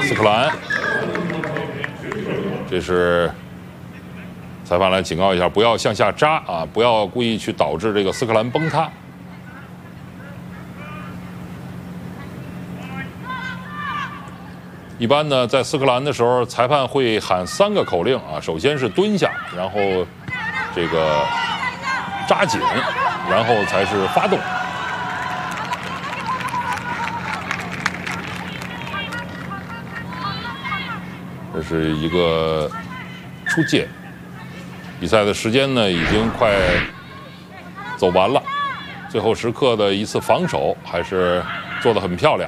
斯克兰，这是裁判来警告一下，不要向下扎啊，不要故意去导致这个斯克兰崩塌。一般呢，在斯克兰的时候，裁判会喊3个口令啊，首先是蹲下，然后这个扎紧，然后才是发动。这是一个出界，比赛的时间呢已经快走完了，最后时刻的一次防守还是做得很漂亮。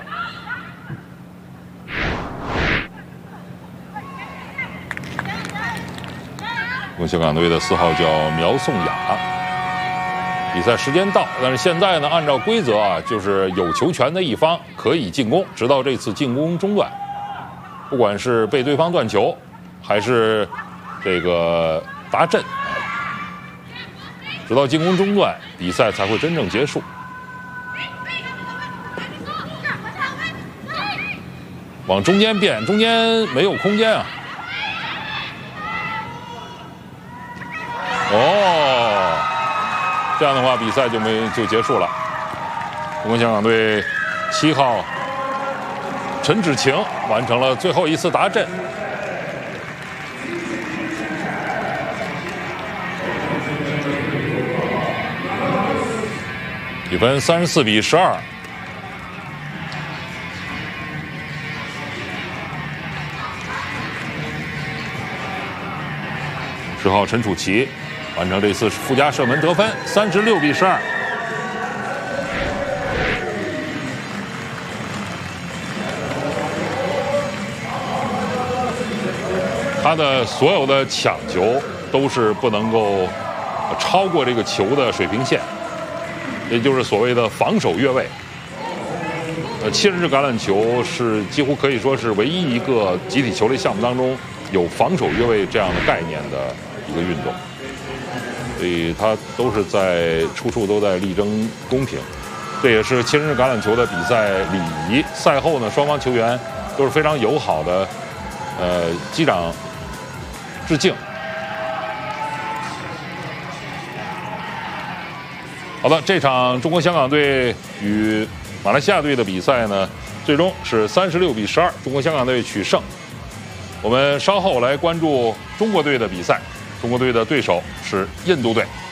香港队的4号叫苗颂雅。比赛时间到，但是现在呢，按照规则啊，就是有球权的一方可以进攻，直到这次进攻中断。不管是被对方断球，还是这个达阵，直到进攻中断，比赛才会真正结束。往中间变，中间没有空间啊。哦，这样的话比赛就结束了。中国香港队7号陈芷晴完成了最后一次达阵。比分34比12。10号陈楚琪完成这次附加射门得分，36比12。他的所有的抢球都是不能够超过这个球的水平线，也就是所谓的防守越位。7人制橄榄球是几乎可以说是唯一一个集体球类项目当中有防守越位这样的概念的一个运动，所以它都是处处都在力争公平。这也是7人制橄榄球的比赛礼仪。赛后呢，双方球员都是非常友好的，击掌致敬。好的，这场中国香港队与马来西亚队的比赛呢，最终是36比12，中国香港队取胜。我们稍后来关注中国队的比赛，中国队的对手是印度队。